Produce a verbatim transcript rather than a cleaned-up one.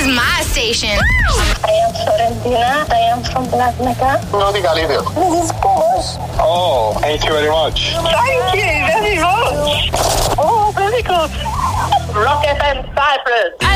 my station. I am Florentina. I am from Black Mecca. No diga líder. This is Porsche. Oh, thank you very much. Thank you very much. Oh, very good. Rock F M Cyprus.